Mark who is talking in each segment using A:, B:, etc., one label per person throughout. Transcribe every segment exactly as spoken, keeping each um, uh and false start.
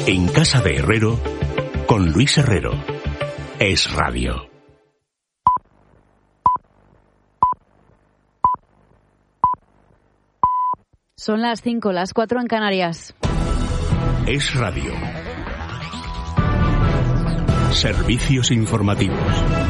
A: En Casa de Herrero, con Luis Herrero. Es Radio.
B: Son las cinco, las cuatro en Canarias.
A: Es Radio. Servicios informativos.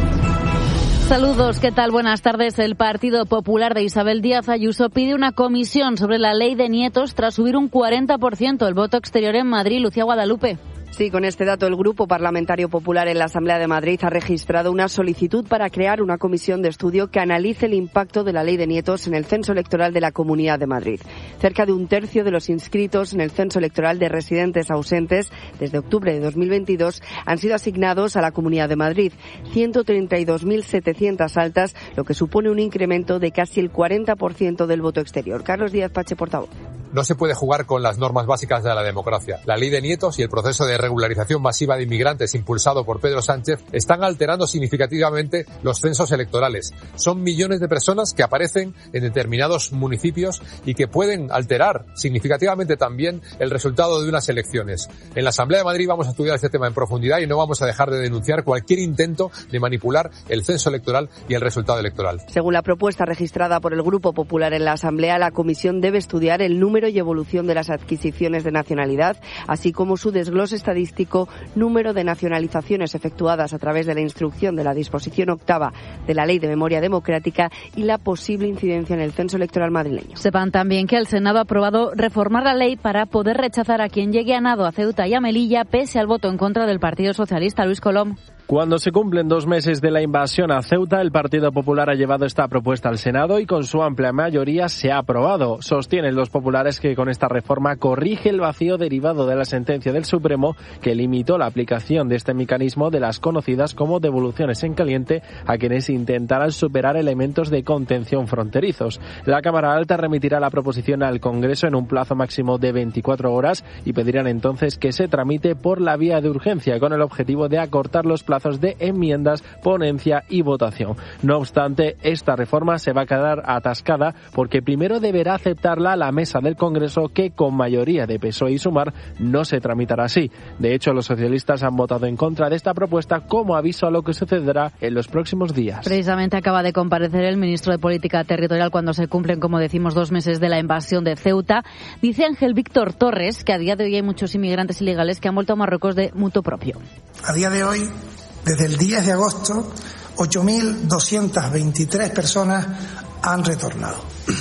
B: Saludos, ¿qué tal? Buenas tardes. El Partido Popular de Isabel Díaz Ayuso pide una comisión sobre la ley de nietos tras subir un cuarenta por ciento el voto exterior en Madrid. Lucía Guadalupe.
C: Sí, con este dato el Grupo Parlamentario Popular en la Asamblea de Madrid ha registrado una solicitud para crear una comisión de estudio que analice el impacto de la ley de nietos en el censo electoral de la Comunidad de Madrid. Cerca de un tercio de los inscritos en el censo electoral de residentes ausentes desde octubre de dos mil veintidós han sido asignados a la Comunidad de Madrid, ciento treinta y dos mil setecientas altas, lo que supone un incremento de casi el cuarenta por ciento del voto exterior. Carlos Díaz Pache, portavoz.
D: No se puede jugar con las normas básicas de la democracia. La ley de nietos y el proceso de regularización masiva de inmigrantes impulsado por Pedro Sánchez están alterando significativamente los censos electorales. Son millones de personas que aparecen en determinados municipios y que pueden alterar significativamente también el resultado de unas elecciones. En la Asamblea de Madrid vamos a estudiar este tema en profundidad y no vamos a dejar de denunciar cualquier intento de manipular el censo electoral y el resultado electoral.
C: Según la propuesta registrada por el Grupo Popular en la Asamblea, la Comisión debe estudiar el número y evolución de las adquisiciones de nacionalidad, así como su desglose estadístico, número de nacionalizaciones efectuadas a través de la instrucción de la disposición octava de la Ley de Memoria Democrática y la posible incidencia en el censo electoral madrileño.
B: Sepan también que el Senado ha aprobado reformar la ley para poder rechazar a quien llegue a nado, a Ceuta y a Melilla, pese al voto en contra del Partido Socialista. Luis Colom.
E: Cuando se cumplen dos meses de la invasión a Ceuta, el Partido Popular ha llevado esta propuesta al Senado y con su amplia mayoría se ha aprobado. Sostienen los populares que con esta reforma corrige el vacío derivado de la sentencia del Supremo que limitó la aplicación de este mecanismo de las conocidas como devoluciones en caliente a quienes intentaran superar elementos de contención fronterizos. La Cámara Alta remitirá la proposición al Congreso en un plazo máximo de veinticuatro horas y pedirán entonces que se tramite por la vía de urgencia con el objetivo de acortar los plazos de enmiendas, ponencia y votación. No obstante, esta reforma se va a quedar atascada porque primero deberá aceptarla la mesa del Congreso, que con mayoría de P S O E y Sumar no se tramitará así. De hecho, los socialistas han votado en contra de esta propuesta como aviso a lo que sucederá en los próximos días.
B: Precisamente acaba de comparecer el ministro de Política Territorial cuando se cumplen, como decimos, dos meses de la invasión de Ceuta. Dice Ángel Víctor Torres que a día de hoy hay muchos inmigrantes ilegales que han vuelto a Marruecos de mutuo propio.
F: A día de hoy, desde el diez de agosto, ocho mil doscientas veintitrés personas han retornado.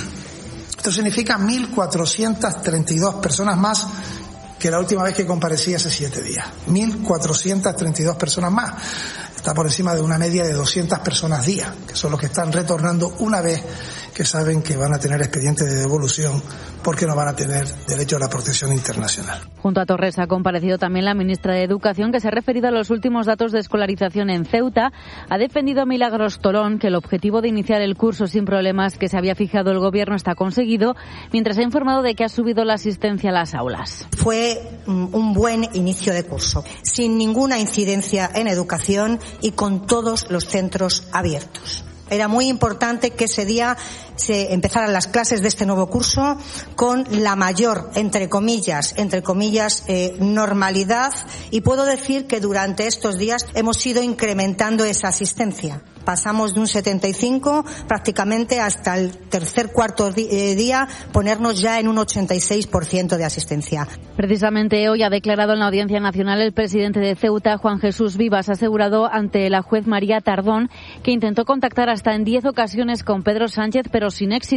F: Esto significa mil cuatrocientas treinta y dos personas más que la última vez que comparecí hace siete días. mil cuatrocientas treinta y dos personas más. Está por encima de una media de doscientas personas día, que son los que están retornando una vez que saben que van a tener expedientes de devolución porque no van a tener derecho a la protección internacional.
B: Junto a Torres ha comparecido también la ministra de Educación, que se ha referido a los últimos datos de escolarización en Ceuta. Ha defendido a Milagros Tolón que el objetivo de iniciar el curso sin problemas que se había fijado el Gobierno está conseguido, mientras ha informado de que ha subido la asistencia a las aulas.
G: Fue un buen inicio de curso, sin ninguna incidencia en educación y con todos los centros abiertos. Era muy importante que ese día se empezaran las clases de este nuevo curso con la mayor, entre comillas, entre comillas, eh, normalidad, y puedo decir que durante estos días hemos ido incrementando esa asistencia. Pasamos de un setenta y cinco prácticamente hasta el tercer cuarto día ponernos ya en un ochenta y seis por ciento de asistencia.
B: Precisamente hoy ha declarado en la Audiencia Nacional el presidente de Ceuta, Juan Jesús Vivas, ha asegurado ante la juez María Tardón que intentó contactar hasta en diez ocasiones con Pedro Sánchez, pero sin éxito.